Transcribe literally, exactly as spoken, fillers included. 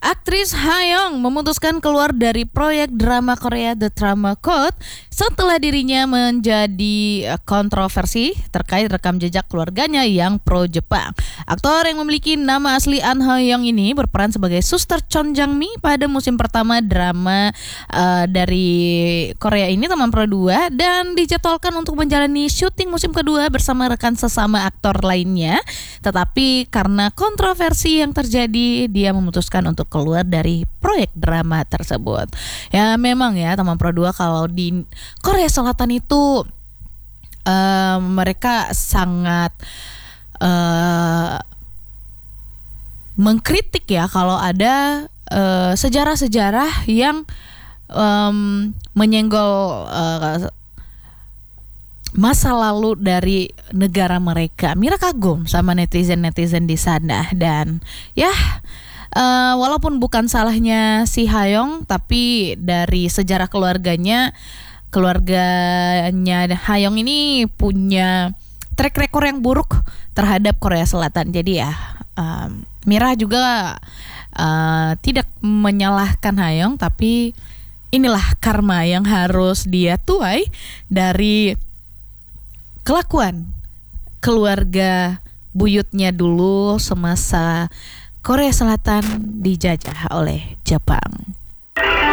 Aktris Hayoung memutuskan keluar dari proyek drama Korea The Drama Code setelah dirinya menjadi kontroversi terkait rekam jejak keluarganya yang pro Jepang. Aktor yang memiliki nama asli An Hayoung ini berperan sebagai suster Chon Jang Mi pada musim pertama drama uh, dari Korea ini, Teman Pro dua, dan dijadwalkan untuk menjalani syuting musim kedua bersama rekan sesama aktor lainnya. Tetapi karena kontroversi yang terjadi, dia memutuskan untuk keluar dari proyek drama tersebut. Ya memang ya, Teman Pro dua kalau di Korea Selatan itu uh, mereka sangat uh, mengkritik ya kalau ada uh, sejarah-sejarah yang um, menyenggol uh, masa lalu dari negara mereka. Mira kagum sama netizen-netizen di sana, dan ya uh, walaupun bukan salahnya si Hayoung, tapi dari sejarah keluarganya, keluarganya Hayoung ini punya track record yang buruk terhadap Korea Selatan. Jadi ya um, Mira juga uh, tidak menyalahkan Hayoung, tapi inilah karma yang harus dia tuai dari kelakuan keluarga buyutnya dulu semasa Korea Selatan dijajah oleh Jepang.